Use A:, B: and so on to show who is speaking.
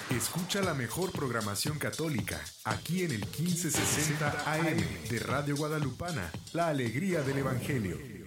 A: Escucha la mejor programación católica aquí en el 1560 AM de Radio Guadalupana, la alegría del Evangelio.